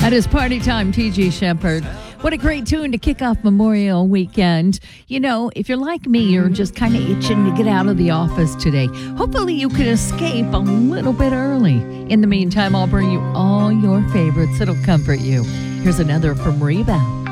That is Party Time, T.G. Shepherd. What a great tune to kick off Memorial Weekend. You know, if you're like me, you're just kind of itching to get out of the office today. Hopefully you can escape a little bit early. In the meantime, I'll bring you all your favorites that'll comfort you. Here's another from Reba.